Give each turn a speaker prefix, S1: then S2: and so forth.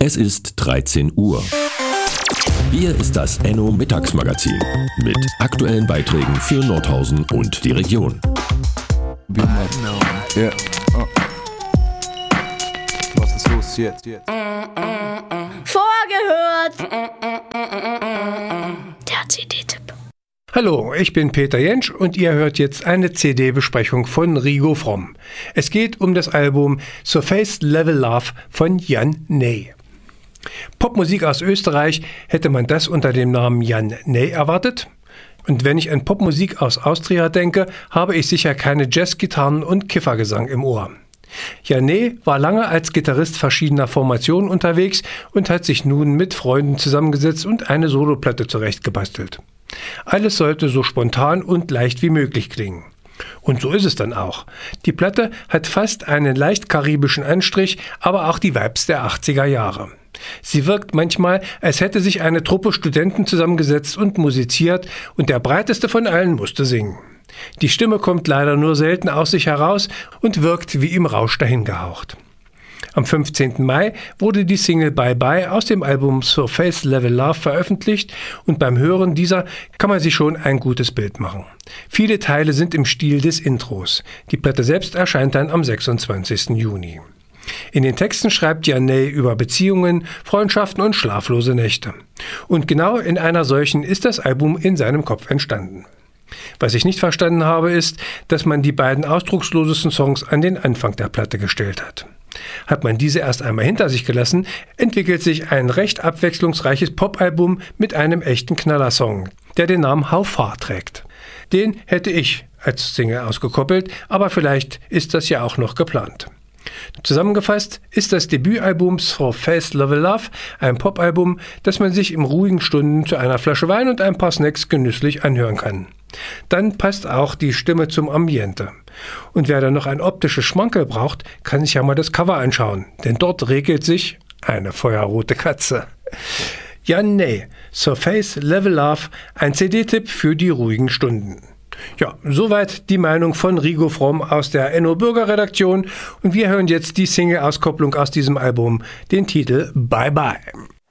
S1: Es ist 13 Uhr. Hier ist das Enno Mittagsmagazin mit aktuellen Beiträgen für Nordhausen und die Region.
S2: Ja. Oh. Was ist los jetzt?
S3: Vorgehört! Der CD-Tipp.
S4: Hallo, ich bin Peter Jentsch und ihr hört jetzt eine CD-Besprechung von Rigo Fromm. Es geht um das Album Surface Level Love von Jan Ney. Popmusik aus Österreich, hätte man das unter dem Namen Jan Ney erwartet? Und wenn ich an Popmusik aus Austria denke, habe ich sicher keine Jazzgitarren und Kiffergesang im Ohr. Jan Ney war lange als Gitarrist verschiedener Formationen unterwegs und hat sich nun mit Freunden zusammengesetzt und eine Soloplatte zurechtgebastelt. Alles sollte so spontan und leicht wie möglich klingen. Und so ist es dann auch. Die Platte hat fast einen leicht karibischen Anstrich, aber auch die Vibes der 80er Jahre. Sie wirkt manchmal, als hätte sich eine Truppe Studenten zusammengesetzt und musiziert und der breiteste von allen musste singen. Die Stimme kommt leider nur selten aus sich heraus und wirkt wie im Rausch dahingehaucht. Am 15. Mai wurde die Single Bye Bye aus dem Album Surface Level Love veröffentlicht und beim Hören dieser kann man sich schon ein gutes Bild machen. Viele Teile sind im Stil des Intros. Die Platte selbst erscheint dann am 26. Juni. In den Texten schreibt Jan Ney über Beziehungen, Freundschaften und schlaflose Nächte. Und genau in einer solchen ist das Album in seinem Kopf entstanden. Was ich nicht verstanden habe, ist, dass man die beiden ausdruckslosesten Songs an den Anfang der Platte gestellt hat. Hat man diese erst einmal hinter sich gelassen, entwickelt sich ein recht abwechslungsreiches Popalbum mit einem echten Knallersong, der den Namen How Far trägt. Den hätte ich als Single ausgekoppelt, aber vielleicht ist das ja auch noch geplant. Zusammengefasst ist das Debütalbum Surface Level Love ein Popalbum, das man sich im ruhigen Stunden zu einer Flasche Wein und ein paar Snacks genüsslich anhören kann. Dann passt auch die Stimme zum Ambiente. Und wer dann noch ein optisches Schmankerl braucht, kann sich ja mal das Cover anschauen, denn dort regelt sich eine feuerrote Katze. Jan Ney, Surface Level Love, ein CD-Tipp für die ruhigen Stunden. Ja, soweit die Meinung von Rigo Fromm aus der Enno Bürger Redaktion und wir hören jetzt die Single-Auskopplung aus diesem Album, den Titel Bye Bye.